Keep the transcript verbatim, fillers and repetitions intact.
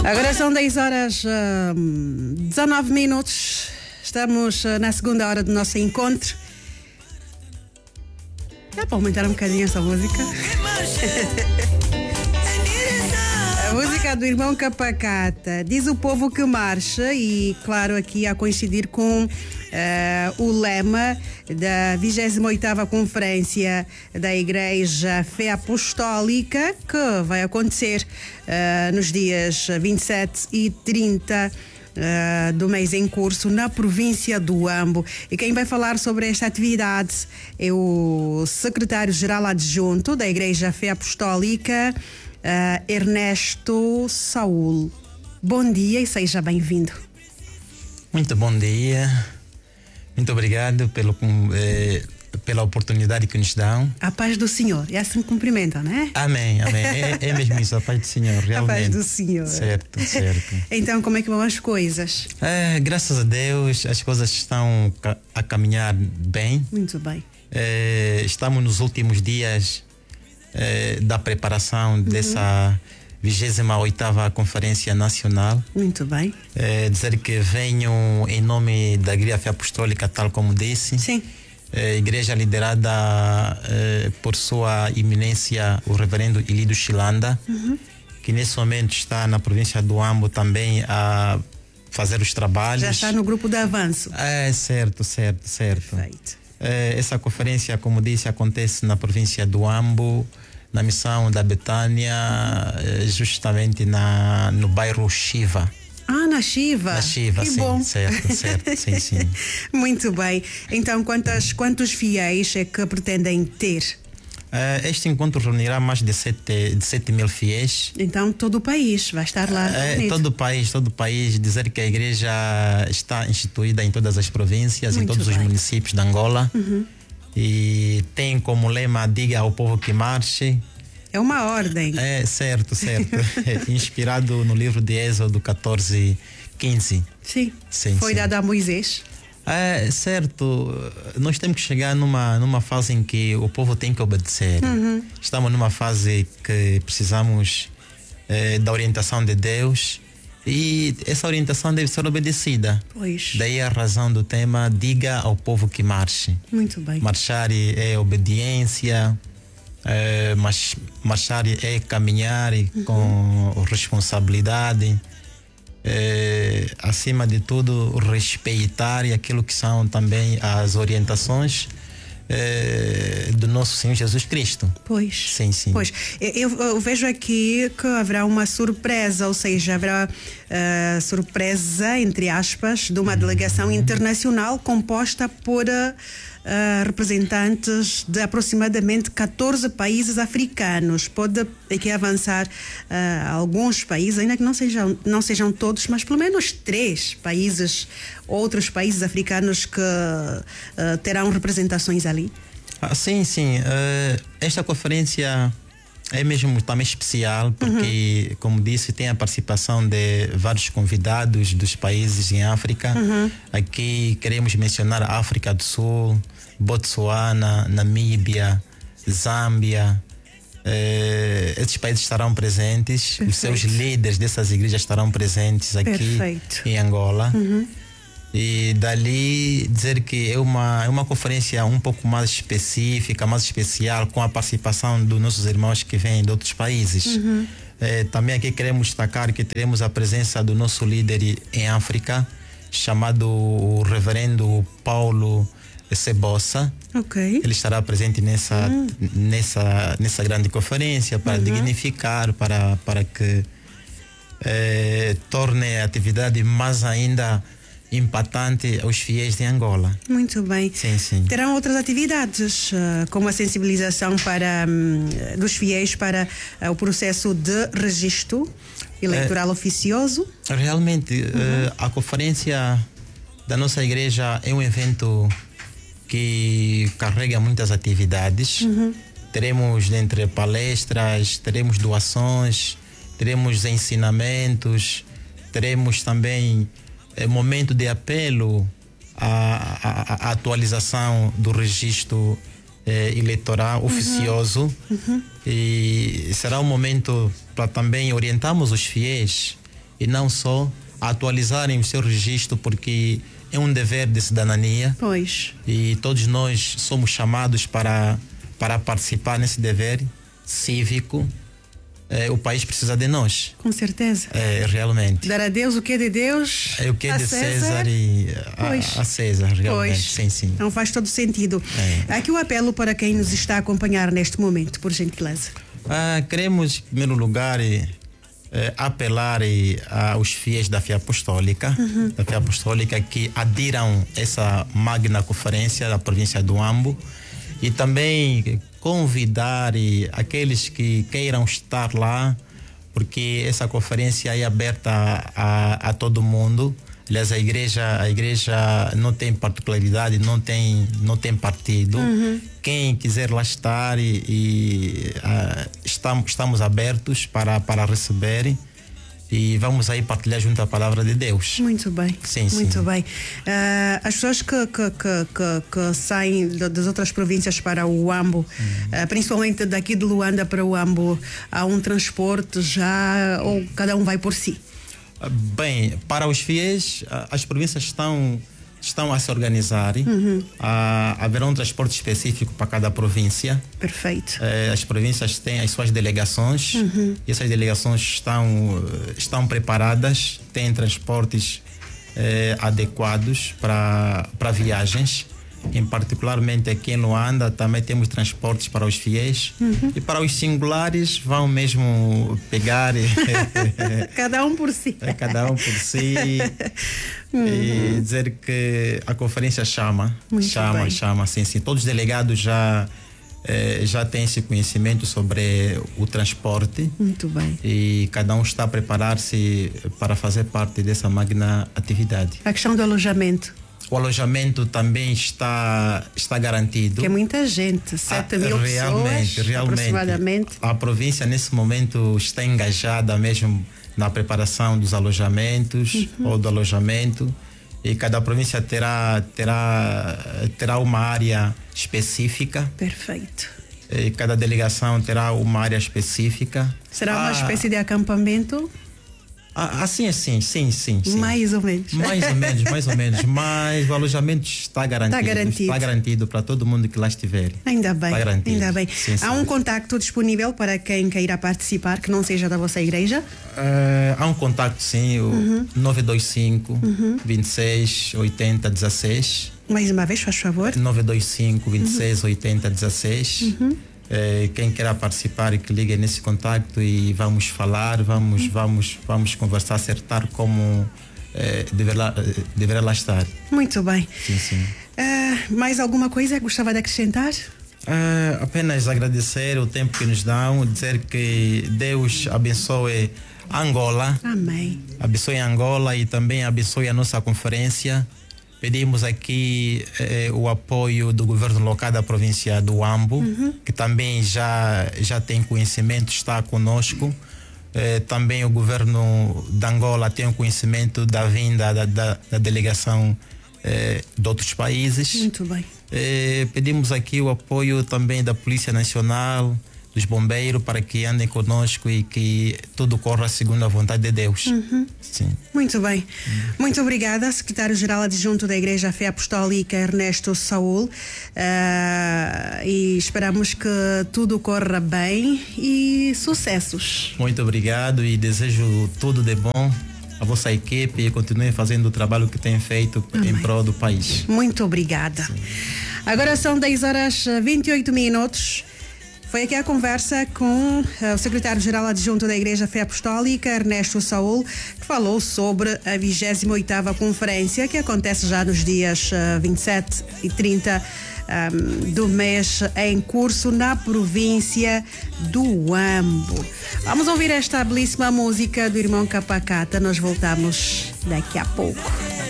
Agora são dez horas uh, dezanove minutos. Estamos uh, na segunda hora do nosso encontro. Dá para aumentar um bocadinho essa música? A música do irmão Capacata. Diz o povo que marcha, e claro, aqui a coincidir com uh, o lema da vigésima oitava Conferência da Igreja Fé Apostólica, que vai acontecer uh, nos dias vinte e sete e trinta Uh, do mês em curso na província do Ambo. E quem vai falar sobre esta atividade é o secretário-geral adjunto da Igreja Fé Apostólica, uh, Ernesto Saúl. Bom dia e seja bem-vindo. Muito bom dia. Muito obrigado pelo, eh, pela oportunidade que nos dão. A paz do Senhor. É assim que cumprimentam, não é? Amém, amém. É, é mesmo isso, a paz do Senhor, realmente. A paz do Senhor. Certo, certo. Então, como é que vão as coisas? É, graças a Deus, as coisas estão a caminhar bem. Muito bem. É, estamos nos últimos dias é, da preparação uhum. dessa vigésima oitava Conferência Nacional. Muito bem. É, dizer que venho em nome da Igreja Fé Apostólica, tal como disse. Sim. É, igreja liderada é, por sua eminência, o reverendo Ilido Chilanda, uhum. que nesse momento está na província do Ambo também a fazer os trabalhos. Já está no grupo de avanço. É, certo, certo, certo. Perfeito. É, essa conferência, como disse, acontece na província do Ambo, na missão da Betânia, uhum. justamente na, no bairro Shiva. Ah, na Shiva. Na Shiva, que sim, bom. certo, certo, sim, sim. Muito bem. Então, quantas, quantos fiéis é que pretendem ter? Uh, este encontro reunirá mais de sete, de sete mil fiéis. Então, todo o país vai estar lá. Uh, todo o país, todo o país. Dizer que a igreja está instituída em todas as províncias, Muito em todos bem. os municípios de Angola. Uhum. E tem como lema: diga ao povo que marche. É uma ordem. É, certo, certo. É, inspirado no livro de Êxodo catorze, quinze. Sim, sim foi sim. dado a Moisés. É, certo. Nós temos que chegar numa, numa fase em que o povo tem que obedecer. Uhum. Estamos numa fase que precisamos é, da orientação de Deus, e essa orientação deve ser obedecida. Pois. Daí a razão do tema: diga ao povo que marche. Muito bem. Marchar é obediência. É, mas marchar é caminhar uhum. com responsabilidade, é, acima de tudo respeitar aquilo que são também as orientações é, do nosso Senhor Jesus Cristo. Pois. Sim, sim. Pois. Eu, eu vejo aqui que haverá uma surpresa, ou seja, haverá uh, surpresa, entre aspas, de uma uhum. delegação internacional composta por uh, Uh, representantes de aproximadamente catorze países africanos. Pode aqui avançar uh, alguns países, ainda que não sejam, não sejam todos, mas pelo menos três países, outros países africanos que uh, terão representações ali? Ah, sim, sim. Uh, esta conferência é mesmo também especial porque, uhum. como disse, tem a participação de vários convidados dos países em África. Uhum. Aqui queremos mencionar a África do Sul, Botsuana, Namíbia, Zâmbia. Eh, esses países estarão presentes. Perfeito. Os seus líderes dessas igrejas estarão presentes aqui Perfeito. em Angola. Uhum. E dali dizer que é uma, é uma conferência um pouco mais específica, mais especial, com a participação dos nossos irmãos que vêm de outros países. Uhum. É, também aqui queremos destacar que teremos a presença do nosso líder em África, chamado o reverendo Paulo Cebossa. Okay. Ele estará presente nessa, uhum. nessa, nessa grande conferência para uhum. dignificar, para, para que é, torne a atividade mais ainda impactante aos fiéis de Angola. Muito bem. Sim, sim. Terão outras atividades, uh, como a sensibilização para, um, dos fiéis para uh, o processo de registro eleitoral é, oficioso? Realmente, uhum. uh, a conferência da nossa igreja é um evento que carrega muitas atividades. Uhum. Teremos, dentre palestras, teremos doações, teremos ensinamentos, teremos também é momento de apelo à, à, à atualização do registro eh, eleitoral uhum. oficioso. Uhum. E será um momento para também orientarmos os fiéis e não só atualizarem o seu registro, porque é um dever de cidadania. Pois. E todos nós somos chamados para, para participar nesse dever cívico. É, o país precisa de nós. Com certeza. É, realmente. Dar a Deus o que é de Deus. É o que é a de César, César e a, a César, realmente. Pois. Sim, sim. Não faz todo sentido. É. Aqui o apelo para quem nos está a acompanhar neste momento, por gentileza. Ah, queremos, em primeiro lugar, eh, apelar eh, aos fiéis da fé apostólica, uhum. da fé apostólica que adiram essa magna conferência da província do Huambo, e também convidar eh, aqueles que queiram estar lá, porque essa conferência é aberta a, a, a todo mundo. Aliás, a igreja, a igreja não tem particularidade, não tem, não tem partido. Uhum. Quem quiser lá estar, e, e uh, estamos, estamos abertos para, para receber, e vamos aí partilhar junto a palavra de Deus. Muito bem. Sim, muito sim. bem. Uh, as pessoas que, que, que, que, que saem das outras províncias para o Huambo, uhum. uh, principalmente daqui de Luanda para o Huambo, há um transporte já, ou cada um vai por si? Bem, para os fiéis, as províncias estão, estão a se organizar. Uhum. Ah, haverá um transporte específico para cada província. Perfeito. Eh, as províncias têm as suas delegações, uhum. e essas delegações estão, estão preparadas, têm transportes eh, adequados para, para viagens. Em particularmente aqui em Luanda também temos transportes para os fiéis, uhum. e para os singulares vão mesmo pegar cada um por si, cada um por si, uhum. e dizer que a conferência chama, Muito chama, bem. chama, sim, sim. Todos os delegados já eh, já têm esse conhecimento sobre o transporte. Muito bem. E cada um está a preparar-se para fazer parte dessa magna atividade. A questão do alojamento. O alojamento também está, está garantido. Que é muita gente, sete mil realmente, pessoas, realmente, aproximadamente. A província, nesse momento, está engajada mesmo na preparação dos alojamentos, uhum. ou do alojamento. E cada província terá, terá, terá uma área específica. Perfeito. E cada delegação terá uma área específica. Será uma ah, espécie de acampamento? Assim, assim, sim, sim, sim. Mais ou menos. Mais ou menos, mais ou menos. Mas o alojamento está garantido. Está garantido. Está garantido para todo mundo que lá estiver. Ainda bem. Está garantido. Ainda bem. Sim, há sim. um contacto disponível para quem queira participar, que não seja da vossa igreja? Uh, há um contacto, sim, o uhum. nove dois cinco, uhum. vinte e seis, oitenta, dezesseis. Mais uma vez, faz favor. nove dois cinco, vinte e seis, oitenta, dezesseis. Uhum. Eh, quem queira participar, que ligue nesse contacto e vamos falar, vamos, uhum. vamos, vamos conversar, acertar como eh, deverá, deverá lá estar. Muito bem. Sim, sim. Uh, mais alguma coisa que gostava de acrescentar? Uh, apenas agradecer o tempo que nos dão, dizer que Deus abençoe Angola. Amém. Abençoe Angola e também abençoe a nossa conferência. Pedimos aqui eh, o apoio do governo local da província do Huambo, uhum. que também já, já tem conhecimento, está conosco. Eh, também o governo de Angola tem o conhecimento da vinda da, da, da delegação eh, de outros países. Muito bem. Eh, pedimos aqui o apoio também da Polícia Nacional, dos bombeiros, para que andem conosco e que tudo corra segundo a vontade de Deus. Uhum. Sim. Muito bem. Uhum. Muito obrigada, secretário-geral adjunto da Igreja Fé Apostólica, Ernesto Saúl. Uh, e esperamos que tudo corra bem e sucessos. Muito obrigado e desejo tudo de bom a vossa equipe e continue fazendo o trabalho que tem feito Amém. Em prol do país. Muito obrigada. Sim. Agora são dez horas e vinte e oito minutos. Foi aqui a conversa com o secretário-geral adjunto da Igreja Fé Apostólica, Ernesto Saúl, que falou sobre a vigésima oitava conferência, que acontece já nos dias vinte e sete e trinta um, do mês em curso na província do Huambo. Vamos ouvir esta belíssima música do irmão Capacata. Nós voltamos daqui a pouco.